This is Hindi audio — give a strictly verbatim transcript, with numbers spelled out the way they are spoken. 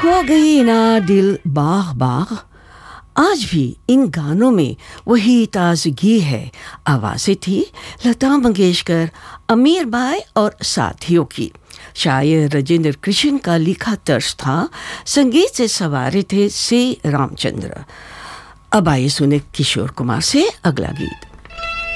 हो गई ना दिल बाग बाग, आज भी इन गानों में वही ताजगी है। आवाज़ें थी लता मंगेशकर, अमीर बाई और साथियों की। शायर राजेंद्र कृष्ण का लिखा तर्ज था, संगीत से सवारे थे सी रामचंद्र। अब आइए सुने किशोर कुमार से अगला गीत।